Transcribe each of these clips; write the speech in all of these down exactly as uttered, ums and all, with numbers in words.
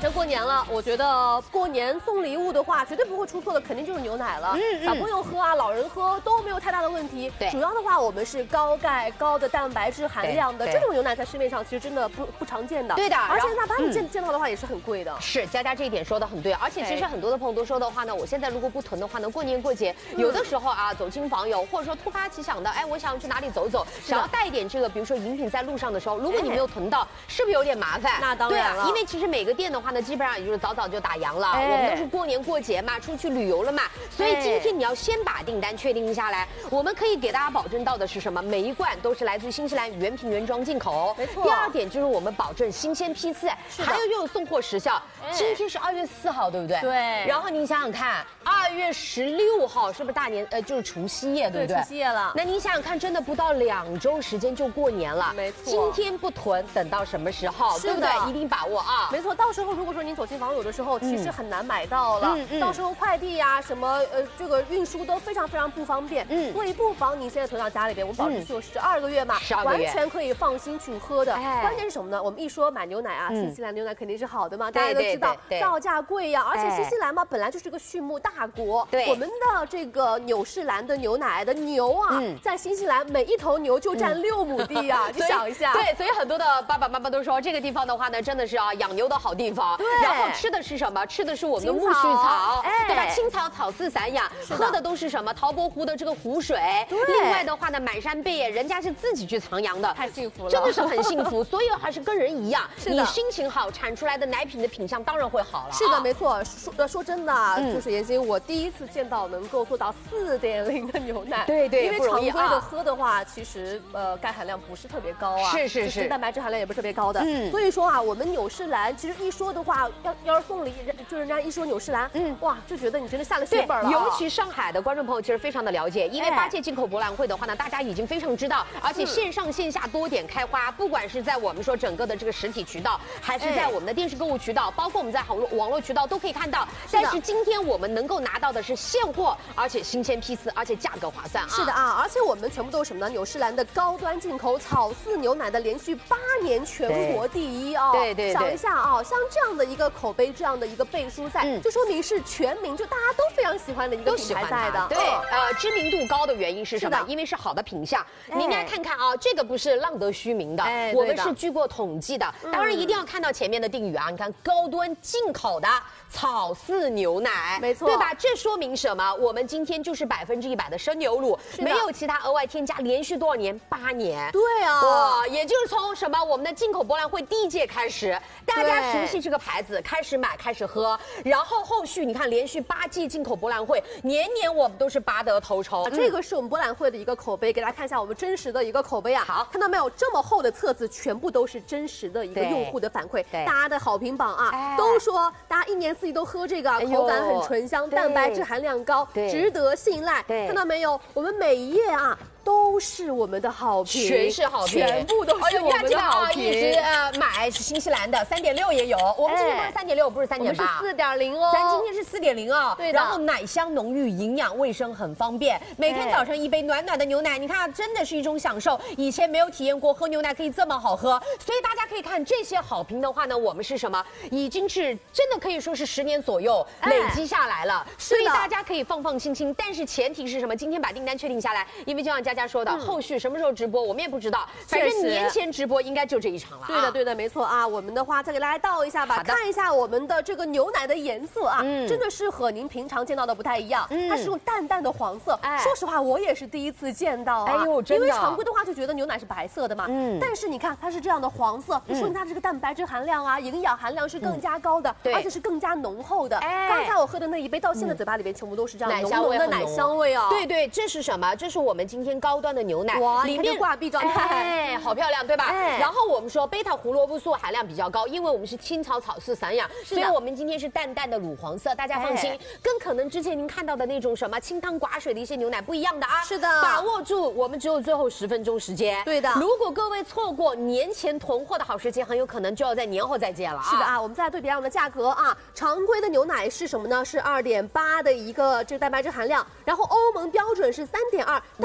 上过年了，我觉得过年送礼物的话，绝对不会出错的，肯定就是牛奶了。嗯，小朋友喝啊，老人喝都没有太大的问题。对，主要的话，我们是高钙、高的蛋白质含量的这种牛奶，在市面上其实真的不不常见的。对的，而且哪怕你见见到的话，也是很贵的。 是，佳佳这一点说的很对，而且其实很多的朋友都说的话呢，我现在如果不囤的话呢，过年过节有的时候啊，走亲访友，或者说突发奇想的，哎，我想去哪里走走，想要带一点这个，比如说饮品在路上的时候，如果你没有囤到，是不是有点麻烦？ 那当然了， 因为其实每个店的话呢，基本上也就是早早就打烊了。我们都是过年过节嘛，出去旅游了嘛，所以今天你要先把订单确定下来。我们可以给大家保证到的是什么？每一罐都是来自于新西兰原瓶原装进口。没错。第二点就是我们保证新鲜批次，还有又有送货时效。今天是二月四号，对不对？ 对。 然后您想想看，二月十六号是不是大年？呃，就是除夕夜，对不对？ 除夕夜了。 那您想想看，真的不到两周时间就过年了。 没错。 今天不囤，等到什么时候？对不对？一定把握啊。 没错，到时候如果说您走亲访友的时候，其实很难买到了。嗯嗯。到时候快递呀、什么呃这个运输都非常非常不方便。嗯。所以不妨您现在囤到家里边，我们保证就十二个月嘛，十二个月完全可以放心去喝的。关键是什么呢？我们一说买牛奶啊，新西兰牛奶肯定是好的嘛，大家都知道造价贵呀，而且新西兰嘛本来就是个畜牧大国。对。我们的这个纽士兰的牛奶的牛啊，在新西兰每一头牛就占六亩地啊，你想一下。 对，所以很多的爸爸妈妈都说这个地方的话呢，真的是啊养牛的好地方。对。然后吃的是什么？吃的是我们的苜蓿草，对吧？青草草饲散养，喝的都是什么？陶泊湖的这个湖水。对。另外的话呢，满山贝叶，人家是自己去藏羊的， 太幸福了， 真的是很幸福。所以还是跟人一样，你心情好，产出来的奶品的品相当然会好了。 是的，没错。说说真的，就是妍希，我第一次见到能够做到四点零的牛奶。对对，因为常规的喝的话，其实呃钙含量不是特别高啊，是是是，蛋白质含量也不是特别高的。嗯，所以说啊，我们纽士兰其实一说的话，要要是送礼，就是人家一说纽士兰，嗯，哇，就觉得你真的下了血本了。 尤其上海的观众朋友其实非常的了解，因为八届进口博览会的话呢，大家已经非常知道，而且线上线下多点开花，不管是在我们说整个的这个实体渠道，还是在我们的电视购物渠道，包括我们在网络网络渠道都可以看到。但是今天我们能够拿到的是现货，而且新鲜批次，而且价格划算啊。 是的啊，而且我们全部都是什么呢？纽士兰的高端进口草饲牛奶的连续八年全国第一啊！对对，想一下啊，像这样的一个口碑，这样的一个背书在，就说明是全民就大家都非常喜欢的一个品牌在的。 对，呃，知名度高的原因是什么？因为是好的品相。你应该看看啊，这个不是浪得虚名的，我们是据过统计的。当然一定要看到前面的定语啊，你看高端进口的草饲牛奶，没错，对吧？这说明什么？我们今天就是百分之一百的生牛乳，没有其他额外添加，连续多少年？八年。对啊，哇，也就是从什么我们的进口博览会第一届开始，大家熟悉这个牌子，开始买，开始喝，然后后续你看连续八届进口博览会，年年我们都是拔得头筹。 这个是我们博览会的一个口碑，给大家看一下我们真实的一个口碑啊。好，看到没有？这么厚的册子，全部都是真实的一个用户的反馈，大家的好评榜啊，都说大家一年四季都喝这个，口感很醇香，蛋白质含量高，值得信赖。看到没有？我们每一页啊都是我们的好评， 全是好评， 全部都是我们的好评。 一直呃买是新西兰的三点六也有，我们今天不是三点六，不是三点八， 是四点零哦。 咱今天是四点零哦。 对的。 然后奶香浓郁，营养卫生很方便，每天早上一杯暖暖的牛奶，你看真的是一种享受。以前没有体验过喝牛奶可以这么好喝，所以大家可以看这些好评的话呢，我们是什么？已经是真的可以说是十年左右累积下来了，所以大家可以放放心心。但是前提是什么？今天把订单确定下来，因为就像佳佳说的，后续什么时候直播我们也不知道，反正年前直播应该就这一场了。 对的，对的，没错啊。我们的话再给大家倒一下吧，看一下我们的这个牛奶的颜色啊，真的是和您平常见到的不太一样，它是用淡淡的黄色。说实话，我也是第一次见到啊，哎呦，真的，因为常规的话就觉得牛奶是白色的嘛，嗯，但是你看它是这样的黄色，就说明它这个蛋白质含量啊、营养含量是更加高的，而且是更加浓厚的。刚才我喝的那一杯到现在嘴巴里边全部都是这样浓浓的奶香味啊。 对对，这是什么？这是我们今天高端的牛奶。 哇，里面挂壁状态， 哎，好漂亮，对吧？哎，然后我们说贝塔胡萝卜素含量比较高，因为我们是青草草饲散养，所以我们今天是淡淡的乳黄色，大家放心，跟可能之前您看到的那种什么清汤寡水的一些牛奶不一样的啊。是的，把握住，我们只有最后十分钟时间。对的，如果各位错过年前囤货的好时机，很有可能就要在年后再见了啊。 是的啊，我们再来对比一下我们的价格啊，常规的牛奶是什么呢？是二点八的一个这个蛋白质含量，然后欧盟标准是三点二，但是我们做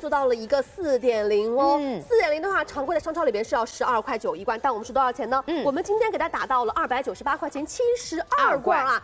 说到了一个四点零哦，四点零的话，常规的商超里边是要十二块九一罐，但我们是多少钱呢？嗯，我们今天给它打到了二百九十八块钱七十二罐啊，